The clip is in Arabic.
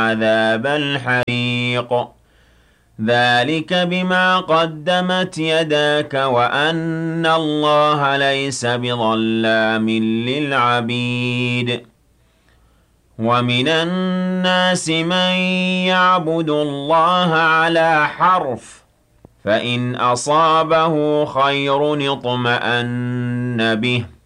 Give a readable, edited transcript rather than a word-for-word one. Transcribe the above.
عذاب الحريق ذلك بما قدمت يداك وأن الله ليس بظلام للعبيد ومن الناس من يعبد الله على حرف فإن أصابه خير اطمأن به